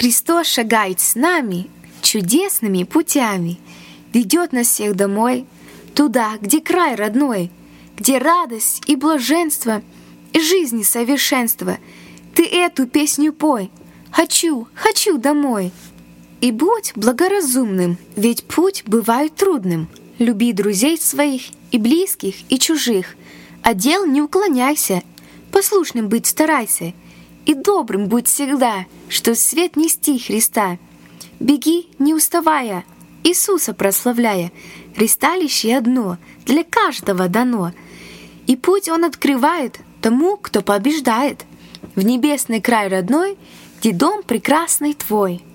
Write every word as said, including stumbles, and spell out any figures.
Христос шагает с нами чудесными путями, ведет нас всех домой, туда, где край родной, где радость и блаженство, и жизнь и совершенство. Ты эту песню пой: «Хочу, хочу домой». И будь благоразумным, ведь путь бывает трудным. Люби друзей своих и близких, и чужих. От дел не уклоняйся, послушным быть старайся, и добрым будь всегда, что свет нести Христа. Беги, не уставая, Иисуса прославляя. Ристалище одно для каждого дано, и путь Он открывает тому, кто побеждает, в небесный край родной, где дом прекрасный твой.